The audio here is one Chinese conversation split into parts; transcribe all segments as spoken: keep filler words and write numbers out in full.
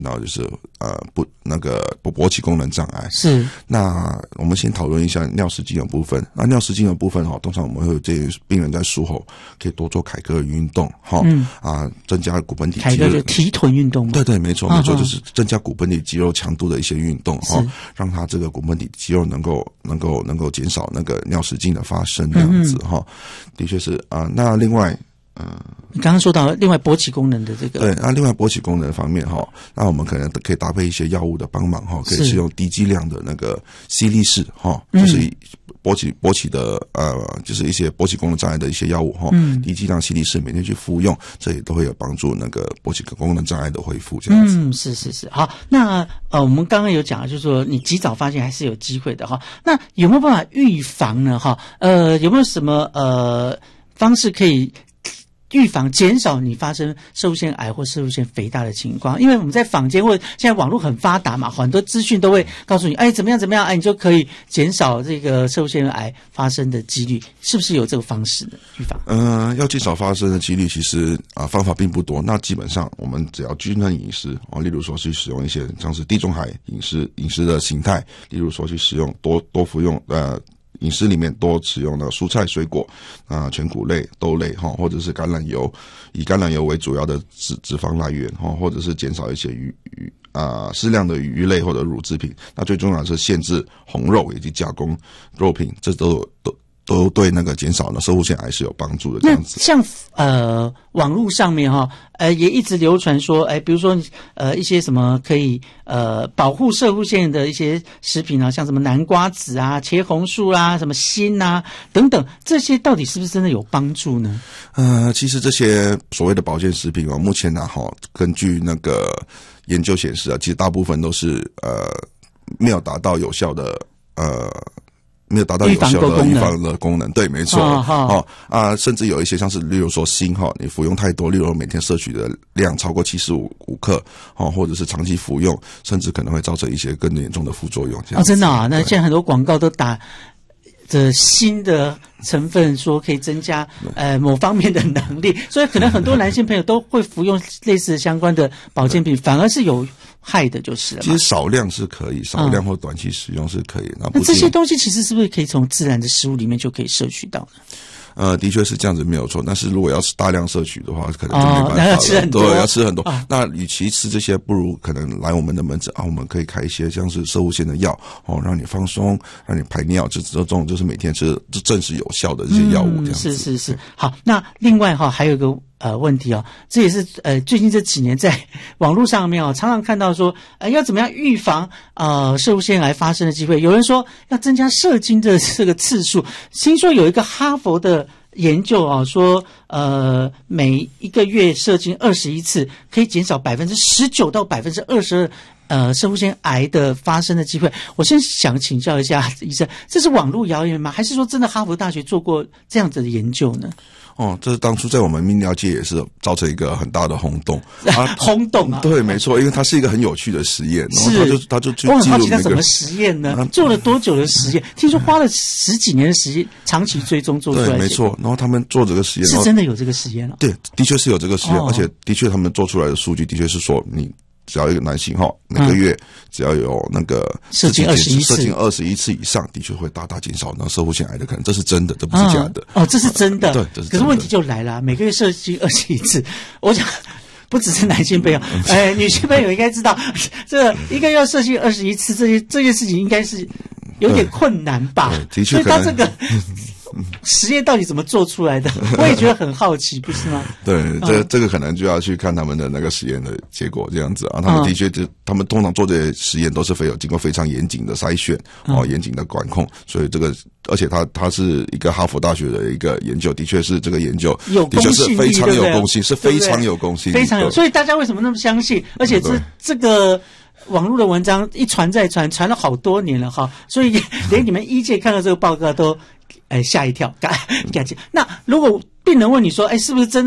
然后就是呃不那个勃起功能障碍。 是。那我们先讨论一下尿失禁的部分。那尿失禁的部分哈，通常我们会建议病人在术后可以多做凯格尔运动哈，嗯啊，增加骨盆底肌肉。凯格尔提臀运动吗？ 对对，没错没错，就是增加骨盆底肌肉强度的一些运动哈，让它这个骨盆底肌肉能够能够能够减少那个尿失禁的发生这样子哈。嗯、的确是啊、呃。那另外。嗯， 你刚刚说到另外勃起功能的这个， 对，那另外勃起功能方面哈，那我们可能可以搭配一些药物的帮忙哈，可以使用低剂量的那个犀利士哈，就是勃起勃起的呃，就是一些勃起功能障碍的一些药物哈，嗯，低剂量犀利士每天去服用，这也都会有帮助那个勃起功能障碍的恢复这样子。 嗯，是是是，好，那呃，我们刚刚有讲，就是说你及早发现还是有机会的哈。那有没有办法预防呢？哈，呃，有没有什么呃方式可以预防减少你发生射物腺癌或射物腺肥大的情况？因为我们在坊间或者现在网络很发达嘛，很多资讯都会告诉你，哎，怎么样怎么样，哎，你就可以减少这个射物腺癌发生的几率，是不是有这个方式的预防？ 嗯、呃，要减少发生的几率，其实啊、呃、方法并不多。那基本上我们只要均衡饮食哦，例如说去使用一些像是地中海饮食饮食的形态，例如说去使用多多服用呃。饮食里面多使用的蔬菜水果啊、呃、全谷类豆类哈，或者是橄榄油，以橄榄油为主要的脂脂肪来源哈，或者是减少一些鱼鱼啊、呃、适量的鱼类或者乳制品。那最重要的是限制红肉以及加工肉品，这都都都对那个减少呢射物腺癌是有帮助的。这样子， 那像呃网络上面哈，呃也一直流传说，哎，比如说呃一些什么可以呃保护射物腺的一些食品啊，像什么南瓜子啊、茄红素啊、什么锌啊等等，这些到底是不是真的有帮助呢？ 呃，其实这些所谓的保健食品哦，目前呢、啊、哈，根据那个研究显示啊，其实大部分都是呃没有达到有效的呃。没有达到有效的预防的功能，对，没错，哦哦啊，甚至有一些像是，例如说锌哈，你服用太多，例如每天摄取的量超过七十五克，哦，或者是长期服用，甚至可能会造成一些更严重的副作用。这样哦，真的啊，那现在很多广告都打的锌的成分，说可以增加呃某方面的能力，所以可能很多男性朋友都会服用类似相关的保健品，反而是有害的，就是了。 其实少量是可以，少量或短期使用是可以。嗯、 那这些东西其实是不是可以从自然的食物里面就可以摄取到呢？ 呃，的确是这样子没有错，但是如果要是大量摄取的话，可能就没办法了。 哦、要吃很多， 对，要吃很多。哦、那与其吃这些，不如可能来我们的门诊啊，我们可以开一些像是射物腺的药哦，让你放松，让你排尿，这这种就是每天吃，这正是有效的这些药物。这样子、 嗯、是是是。好，那另外哈、哦、还有一个。呃，问题哦，这也是呃最近这几年在网络上面哦，常常看到说，呃，要怎么样预防呃射物腺癌发生的机会？有人说要增加射精的这个次数，听说有一个哈佛的研究啊、哦，说呃每一个月射精二十一次，可以减少百分之十九到百分之二十二。呃，射物腺癌的发生的机会，我先想请教一下医生，这是网络谣言吗？还是说真的哈佛大学做过这样子的研究呢？ 哦，这当初在我们泌尿界也是造成一个很大的轰动啊，轰动啊！ 对，没错，因为它是一个很有趣的实验，然后他就他就去我很好奇他怎么实验呢？啊、做了多久的实验？听说花了十几年的时间，长期追踪做出来。 对，没错。然后他们做这个实验， 是真的有这个实验了、哦。 对，的确是有这个实验，哦、而且的确他们做出来的数据的确是说你。只要一个男性哈，每个月只要有那个射精二十一次， 射精二十一次以上，的确会大大减少那射物腺癌的可能，这是真的，这不是假的。 哦，这是真的。 对，这是真的。 可是问题就来了，每个月射精二十一次，我想不只是男性朋友，哎，女性朋友应该知道，这一个月要射精二十一次，这些这件事情应该是有点困难吧？ 的确， 所以他这个。实验到底怎么做出来的？我也觉得很好奇，不是吗？ 对，这这个可能就要去看他们的那个实验的结果，这样子啊。他们的确，就他们通常做这些实验都是非有经过非常严谨的筛选哦，严谨的管控，所以这个，而且他他是一个哈佛大学的一个研究，的确是这个研究的确是非常有公信，是非常有公信， 非常有。所以大家为什么那么相信？而且这这个。网络的文章一传再传，传了好多年了哈，所以连你们医界看到这个报告都，哎吓一跳，感感觉。那如果病人问你说，哎，是不是真的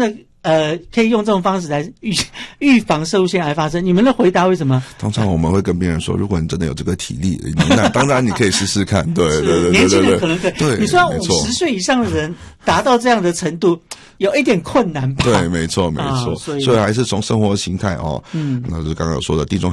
呃可以用这种方式来预预防射物腺癌发生？你们的回答为什么？ 通常我们会跟病人说，如果你真的有这个体力，那当然你可以试试看。对对对对对， 年轻人可能可以。 对， 你说要五十岁以上的人达到这样的程度，有一点困难吧？ 对，没错没错。 啊、所以所以还是从生活形态哦，嗯，那就是刚刚有说的地中